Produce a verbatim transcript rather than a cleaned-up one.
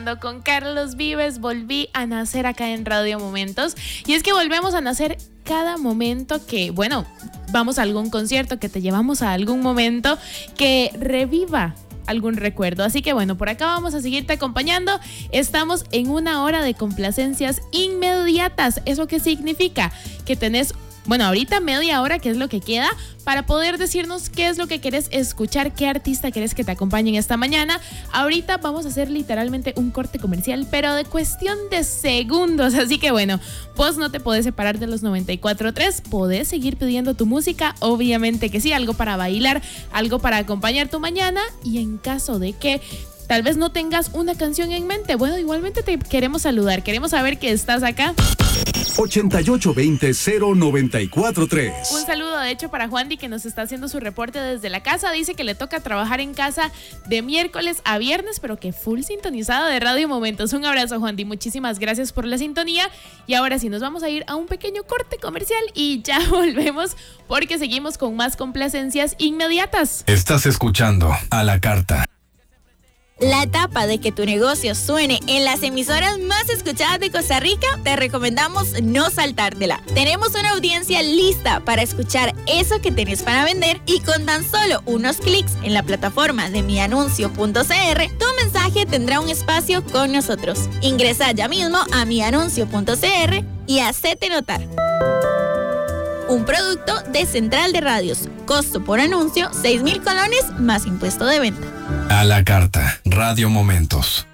Con Carlos Vives volví a nacer acá en Radio Momentos, y es que volvemos a nacer cada momento que, bueno, vamos a algún concierto, que te llevamos a algún momento que reviva algún recuerdo. Así que bueno, por acá vamos a seguirte acompañando. Estamos en una hora de complacencias inmediatas. ¿Eso qué significa? Que tenés, bueno, ahorita media hora, que es lo que queda, para poder decirnos qué es lo que querés escuchar, qué artista querés que te acompañen esta mañana. Ahorita vamos a hacer literalmente un corte comercial, pero de cuestión de segundos. Así que bueno, vos no te podés separar de los noventa y cuatro punto tres. Podés seguir pidiendo tu música, obviamente que sí, algo para bailar, algo para acompañar tu mañana. Y en caso de que tal vez no tengas una canción en mente, bueno, igualmente te queremos saludar, queremos saber que estás acá. ochenta y ocho veinte cero noventa y cuatro tres. Un saludo de hecho para Juandi, que nos está haciendo su reporte desde la casa. Dice que le toca trabajar en casa de miércoles a viernes, pero que full sintonizado de Radio Momentos. Un abrazo, Juandi, muchísimas gracias por la sintonía. Y ahora sí, nos vamos a ir a un pequeño corte comercial y ya volvemos, porque seguimos con más complacencias inmediatas. Estás escuchando A la Carta. La etapa de que tu negocio suene en las emisoras más escuchadas de Costa Rica, te recomendamos no saltártela. Tenemos una audiencia lista para escuchar eso que tenés para vender, y con tan solo unos clics en la plataforma de mi anuncio punto c r, tu mensaje tendrá un espacio con nosotros. Ingresa ya mismo a mi anuncio punto c r y hacete notar. Un producto de Central de Radios. Costo por anuncio seis mil colones más impuesto de venta. A la Carta, Radio Momentos.